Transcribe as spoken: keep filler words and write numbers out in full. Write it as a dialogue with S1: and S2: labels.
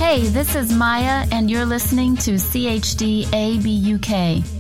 S1: Hey, this is Maya, and you're listening to C H D A B U K.